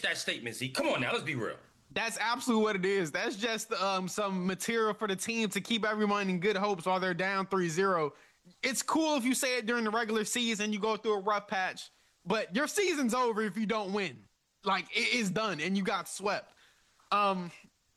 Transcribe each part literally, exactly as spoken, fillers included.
pitched that statement, Z. Come on now, let's be real. That's absolutely what it is. That's just um, some material for the team to keep everyone in good hopes while they're down three zero. It's cool if you say it during the regular season, you go through a rough patch, but your season's over if you don't win. Like, it is done, and you got swept. Um,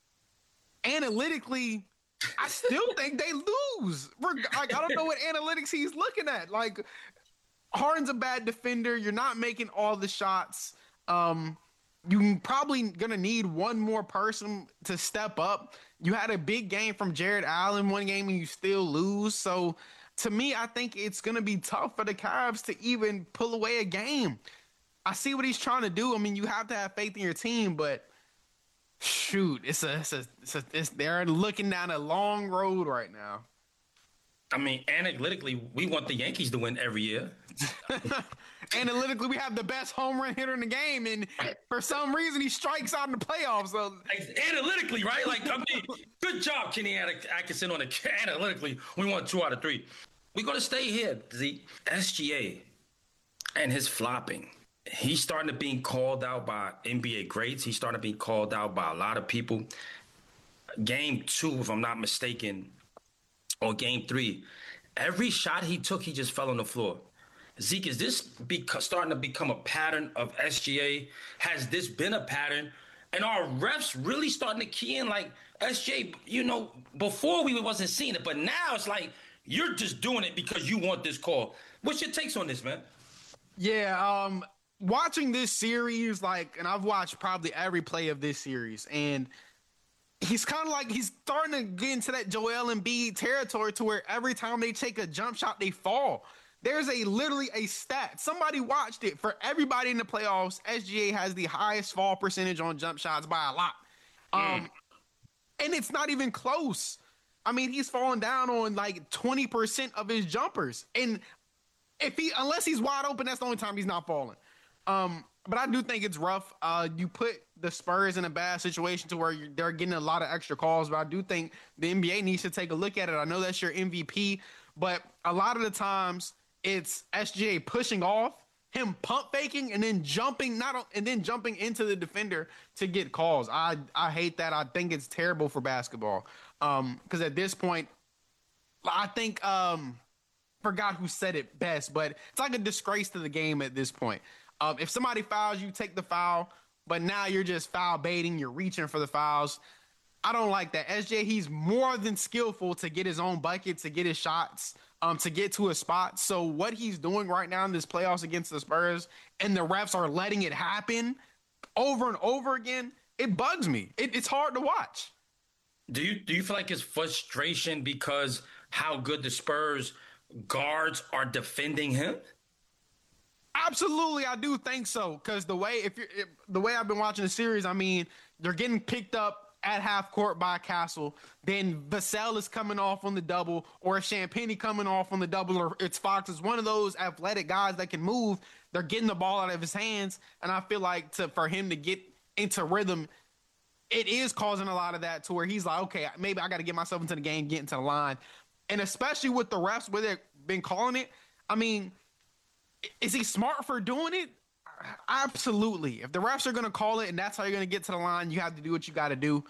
analytically, I still think they lose. Like, I don't know what analytics he's looking at. Like, Harden's a bad defender. You're not making all the shots. Um, you're probably going to need one more person to step up. You had a big game from Jared Allen one game and you still lose. So to me, I think it's going to be tough for the Cavs to even pull away a game. I see what he's trying to do. I mean, you have to have faith in your team, but shoot, it's a, it's a, it's a it's, they're looking down a long road right now. I mean, analytically, we want the Yankees to win every year. Analytically, we have the best home run hitter in the game, and for some reason, he strikes out in the playoffs. So analytically, right? Like, I mean, good job, Kenny Atkinson, on it. Analytically, we want two out of three. We're going to stay here. The S G A and his flopping. He's starting to be called out by N B A greats. He's starting to be called out by a lot of people. Game two, if I'm not mistaken, or game three, every shot he took, he just fell on the floor. Zeke, is this beca- starting to become a pattern of S G A? Has this been a pattern? And are refs really starting to key in? Like, S J, you know, before we wasn't seeing it, but now it's like you're just doing it because you want this call. What's your takes on this, man? Yeah, um, watching this series, like, and I've watched probably every play of this series, and he's kind of like he's starting to get into that Joel Embiid territory to where every time they take a jump shot, they fall. There's a literally a stat. Somebody watched it. For everybody in the playoffs, S G A has the highest fall percentage on jump shots by a lot. Mm. Um, and it's not even close. I mean, he's falling down on like twenty percent of his jumpers. And if he, unless he's wide open, that's the only time he's not falling. Um, but I do think it's rough. Uh, you put the Spurs in a bad situation to where you're, they're getting a lot of extra calls. But I do think the N B A needs to take a look at it. I know that's your M V P, but a lot of the times it's S G A pushing off, him pump faking, and then jumping not and then jumping into the defender to get calls. I I hate that. I think it's terrible for basketball. Um, because at this point, I think um, forgot who said it best, but it's like a disgrace to the game at this point. Um, if somebody fouls you, take the foul, but now you're just foul baiting. You're reaching for the fouls. I don't like that. S J, he's more than skillful to get his own bucket, to get his shots, um, to get to a spot. So what he's doing right now in this playoffs against the Spurs, and the refs are letting it happen over and over again, it bugs me. It, it's hard to watch. Do you do you feel like it's frustration because how good the Spurs guards are defending him? Absolutely, I do think so. Because the way if you're if, the way I've been watching the series, I mean, they're getting picked up at half court by Castle. Then Vassell is coming off on the double, or Champagnie coming off on the double, or it's Fox. It's one of those athletic guys that can move. They're getting the ball out of his hands, and I feel like to for him to get into rhythm, it is causing a lot of that to where he's like, okay, maybe I got to get myself into the game, get into the line. And especially with the refs where they've been calling it, I mean, is he smart for doing it? Absolutely. If the refs are going to call it and that's how you're going to get to the line, you have to do what you got to do.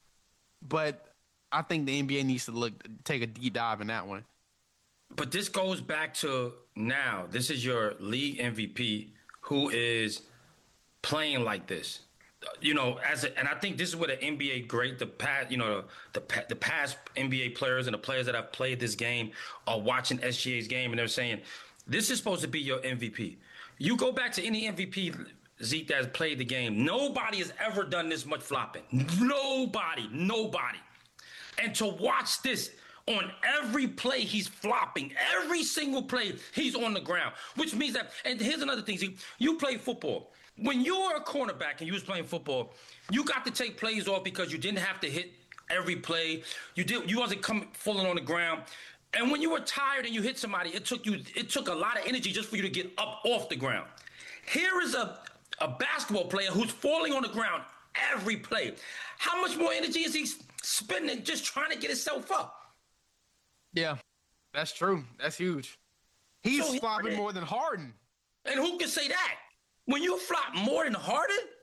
But I think the N B A needs to look take a deep dive in that one. But this goes back to now. This is your league M V P who is playing like this. You know, as a, and I think this is what an N B A great, the past, you know, the the past N B A players and the players that have played this game are watching S G A's game and they're saying, this is supposed to be your M V P. You go back to any M V P, Zeke, that has played the game. Nobody has ever done this much flopping. Nobody, nobody. And to watch this on every play, he's flopping. Every single play, he's on the ground, which means that, and here's another thing, Zeke, you play football. When you were a cornerback and you was playing football, you got to take plays off because you didn't have to hit every play. You did. You wasn't coming falling on the ground. And when you were tired and you hit somebody, it took you. It took a lot of energy just for you to get up off the ground. Here is a a basketball player who's falling on the ground every play. How much more energy is he spending just trying to get himself up? Yeah, that's true. That's huge. He's so flopping more than Harden. And who can say that? When you flop more than Harden,